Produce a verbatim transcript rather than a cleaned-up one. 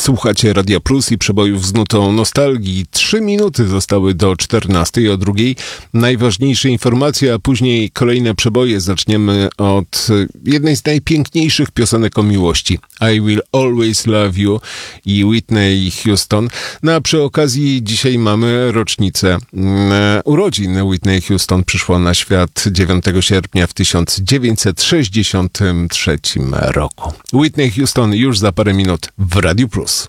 Słuchacie Radia Plus i przebojów z nutą nostalgii. Trzy minuty zostały do czternastej, o drugiej najważniejsze informacje, a później kolejne przeboje. Zaczniemy od jednej z najpiękniejszych piosenek o miłości. I Will Always Love You i Whitney Houston. No a przy okazji dzisiaj mamy rocznicę urodzin. Whitney Houston przyszła na świat dziewiątego sierpnia w tysiąc dziewięćset sześćdziesiątym trzecim roku. Whitney Houston już za parę minut w Radiu Plus.